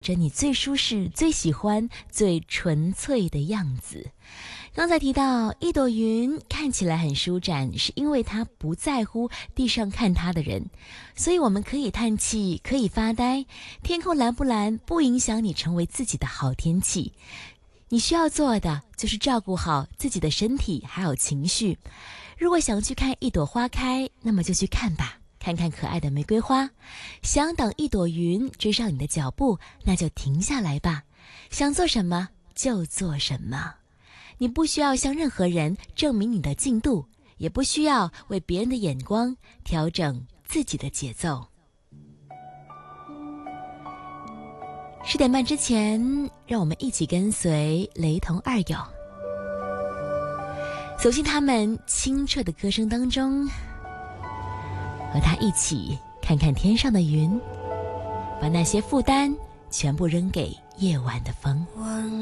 着你最舒适、最喜欢、最纯粹的样子。刚才提到一朵云看起来很舒展，是因为它不在乎地上看它的人，所以我们可以叹气，可以发呆，天空蓝不蓝不影响你成为自己的好天气。你需要做的就是照顾好自己的身体还有情绪。如果想去看一朵花开，那么就去看吧，看看可爱的玫瑰花。想等一朵云追上你的脚步，那就停下来吧，想做什么就做什么。你不需要向任何人证明你的进度，也不需要为别人的眼光调整自己的节奏。10点半之前，让我们一起跟随雷同二友，走进他们清澈的歌声当中，和他一起看看天上的云，把那些负担全部扔给夜晚的风。